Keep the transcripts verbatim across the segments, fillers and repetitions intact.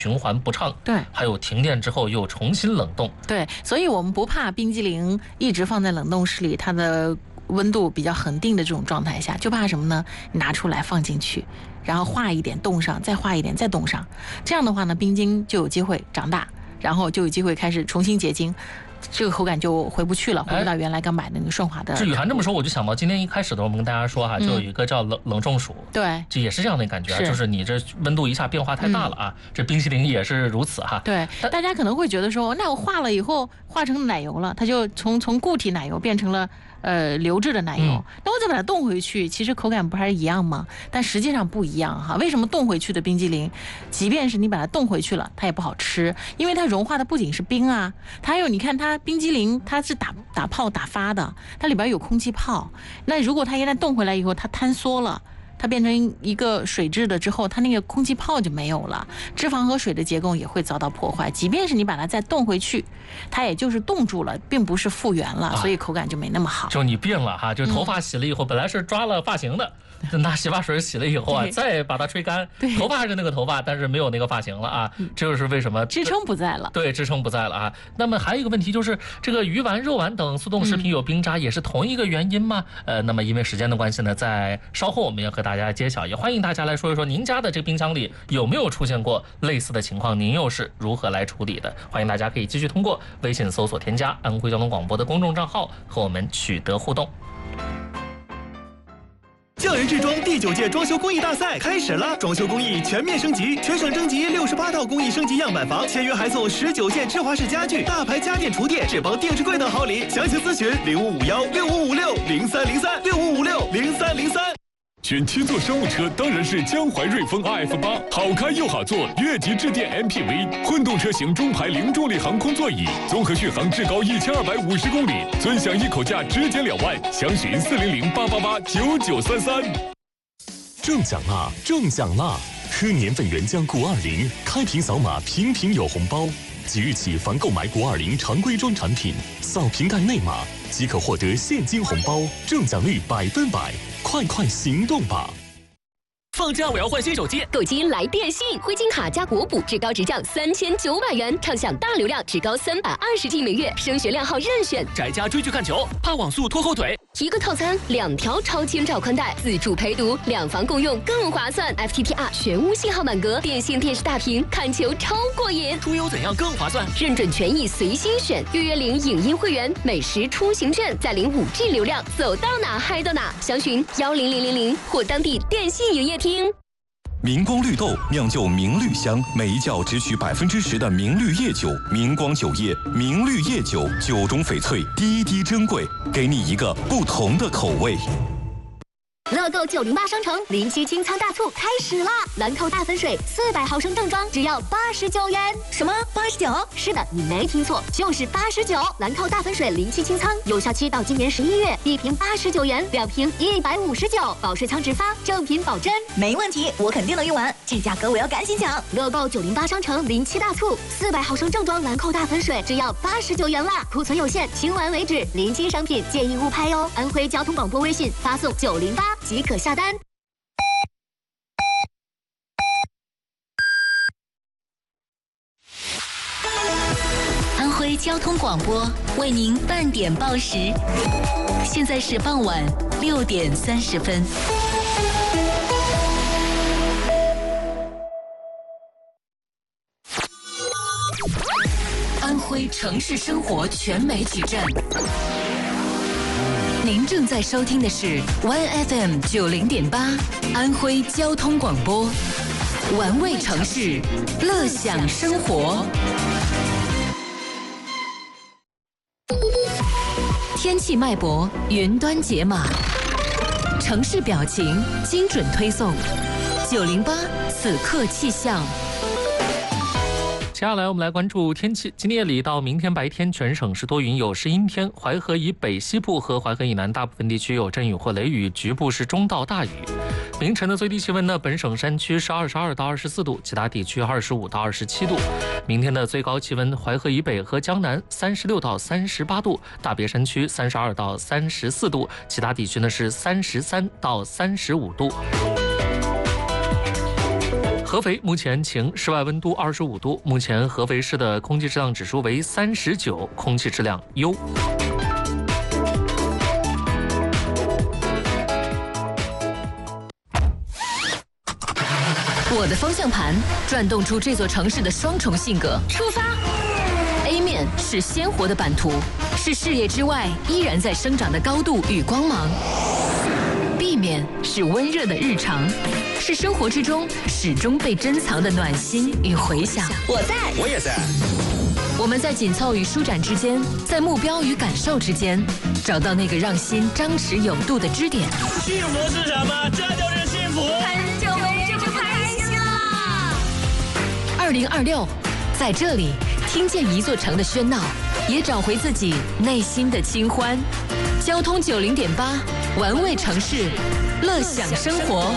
循环不畅， 对， 还有停电之后又重新冷冻， 对，所以我们不怕冰激凌一直放在冷冻室里，它的温度比较恒定的这种状态下，就怕什么呢？拿出来放进去，然后化一点冻上，再化一点再冻上，这样的话呢，冰晶就有机会长大，然后就有机会开始重新结晶。这个口感就回不去了，回不到原来刚买的那个顺滑的。 这雨涵这么说，我就想到今天一开始的时候，我们跟大家说哈，就有一个叫冷、嗯、冷中暑， 对， 这也是这样的感觉，就是你这温度一下变化太大了啊，嗯、这冰淇淋也是如此哈。 对，大家可能会觉得说，那我化了以后化成奶油了，它就从从固体奶油变成了呃流质的奶油，嗯、那我再把它冻回去，其实口感不还是一样吗？但实际上不一样哈。为什么冻回去的冰激凌，即便是你把它冻回去了，它也不好吃，因为它融化的不仅是冰啊，它还有你看它冰激凌。它是打打泡打发的，它里边有空气泡。那如果它一旦冻回来以后，它坍缩了，它变成一个水质的之后，它那个空气泡就没有了，脂肪和水的结构也会遭到破坏。即便是你把它再冻回去，它也就是冻住了，并不是复原了，所以口感就没那么好。 啊、就你变了哈，就头发洗了以后，嗯、本来是抓了发型的。拿洗发水洗了以后啊，再把它吹干，头发还是那个头发，但是没有那个发型了啊，这就是为什么支撑不在了。 对，支撑不在了啊。那么还有一个问题就是，这个鱼丸、肉丸等速冻食品有冰渣，也是同一个原因吗？嗯、呃，那么因为时间的关系呢，在稍后我们要和大家揭晓，也欢迎大家来说一说您家的这个冰箱里有没有出现过类似的情况，您又是如何来处理的？欢迎大家可以继续通过微信搜索添加安徽交通广播的公众账号和我们取得互动。 匠人制装第九届装修工艺大赛开始了，装修工艺全面升级，全省征集六十八套工艺升级样板房，签约还送十九件芝华士家具、大牌家电厨电、智邦定制柜等好礼。详情咨询零五五幺六五五六零三零三六五五六零三零三。 选七座商务车当然是江淮瑞风 R F 八，好开又好坐，越级致电 M P V， 混动车型中排零重力航空座椅，综合续航至高一千二百五十公里，尊享一口价直减两万，详询四零零八八八九九三三。中奖啦！中奖啦！喝年份原浆谷二零，开瓶扫码，瓶瓶有红包。即日起，凡购买谷二零常规装产品，扫瓶盖内码即可获得现金红包，中奖率百分百。快快行动吧！ 放假我要换新手机， 购机来电信，灰金卡加国补，至高直降三千九百元，畅享大流量，至高三百二十 G 每月，升学量号任选。 宅家追剧看球，怕网速拖后腿。 一个套餐，两条超千兆宽带，自助陪读，两房共用更划算。F T T R 全屋信号满格，电信电视大屏，看球超过瘾。 出游怎样更划算？ 认准权益随心选，预约领影音会员，美食出行券，再领五 G 流量，走到哪嗨到哪。详询幺零零零零或当地电信营业厅。 明光绿豆酿就明绿香，每一窖只取百分之十的明绿叶酒，明光酒业明绿叶酒，酒中翡翠，滴滴珍贵，给你一个不同的口味。 乐购九零八商城零七清仓大促开始啦！兰蔻大粉水四百毫升正装只要八十九元。什么八十九？是的，你没听错，就是八十九。兰蔻大粉水零七清仓有效期到今年十一月，一瓶八十九元，两瓶一百五十九，保湿仓直发，正品保真。 没问题，我肯定能用完，这价格我要赶紧抢！ 乐购九零八商城零七大促，四百毫升正装兰蔻大粉水只要八十九元啦，库存有限，清完为止。临期商品建议勿拍哦。安徽交通广播微信发送九零八。即可下单。 安徽交通广播为您半点报时，现在是傍晚六点三十分。安徽城市生活全媒体站。您正在收听的是 Y F M 九零点八，安徽交通广播，玩味城市，乐享生活。天气脉搏，云端解码，城市表情，精准推送。九零八此刻气象。 接下来我们来关注天气。今天夜里到明天白天，全省是多云有时阴天，淮河以北西部和淮河以南大部分地区有阵雨或雷雨，局部是中到大雨。凌晨的最低气温呢，本省山区是二十二到二十四度，其他地区二十五到二十七度。明天的最高气温，淮河以北和江南三十六到三十八度，大别山区三十二到三十四度，其他地区呢是三十三到三十五度。 合肥目前晴，室外温度二十五度。目前合肥市的空气质量指数为三十九，空气质量优。 我的方向盘转动出这座城市的双重性格。出发 ！A 面是鲜活的版图，是视野之外依然在生长的高度与光芒。B 面是温热的日常，是生活之中始终被珍藏的暖心与回响。 我在， 我也在。 我们在紧凑与舒展之间，在目标与感受之间，找到那个让心张弛有度的支点。 幸福是什么？这就是幸福。 很久没这么开心了。 二零二六，在这里听见一座城的喧闹，也找回自己内心的清欢。交通九零点八，玩味城市，乐享生活。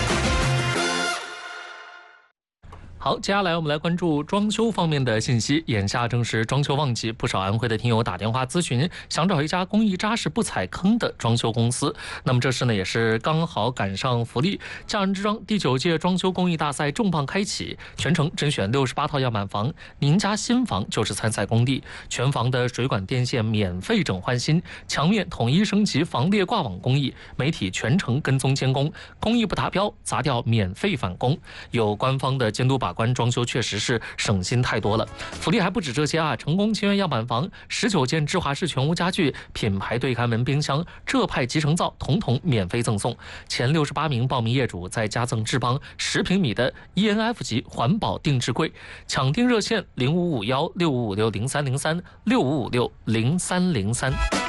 好，接下来我们来关注装修方面的信息。眼下正是装修旺季，不少安徽的听友打电话咨询，想找一家工艺扎实、不踩坑的装修公司。那么这次呢，也是刚好赶上福利，匠人之装第九届装修工艺大赛重磅开启，全程甄选六十八套样板房，您家新房就是参赛工地，全房的水管电线免费整换新，墙面统一升级防裂挂网工艺，媒体全程跟踪监工，工艺不达标砸掉免费返工，有官方的监督把关，装修确实是省心太多了。福利还不止这些啊！成功签约样板房，十九件芝华士全屋家具、品牌对开门、冰箱、浙派集成灶，统统免费赠送。前六十八名报名业主再加赠志邦十平米的 E N F 级环保定制柜。抢订热线零五五幺六五五六零三零三六五五六零三零三。